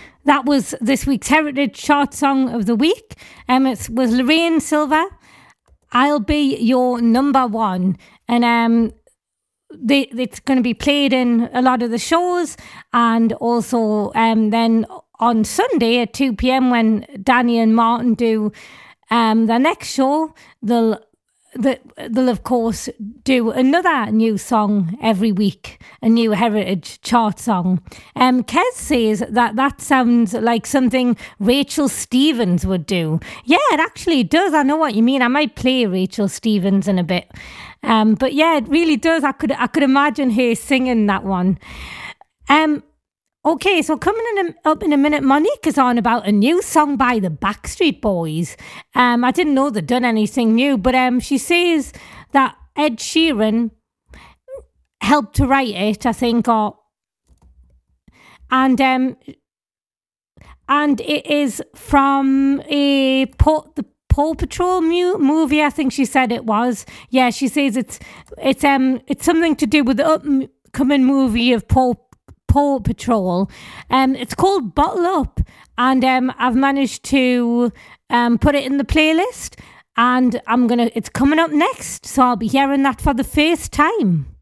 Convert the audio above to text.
that was this week's Heritage Chart Song of the Week. It was Lorraine Silver, I'll Be Your Number One. And it's going to be played in a lot of the shows, and also then on Sunday at 2 p.m. when Danny and Martin do their next show, they'll of course do another new song every week, a new Heritage Chart song. Kez says that sounds like something Rachel Stevens would do. Yeah, it actually does. I know what you mean. I might play Rachel Stevens in a bit. But yeah, it really does. I could imagine her singing that one. Okay, so coming up in a minute, Monique is on about a new song by the Backstreet Boys. I didn't know they'd done anything new, but she says that Ed Sheeran helped to write it, I think, and it is from the Paw Patrol movie, I think she said it was. Yeah, she says it's something to do with the upcoming movie of Paw Patrol. It's called Bottle Up, and I've managed to put it in the playlist, and it's coming up next, so I'll be hearing that for the first time.